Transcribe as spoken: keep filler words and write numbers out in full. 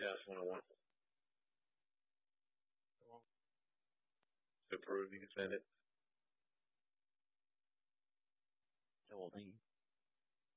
Yes, one oh one. To approve, you can send it. Geraldine.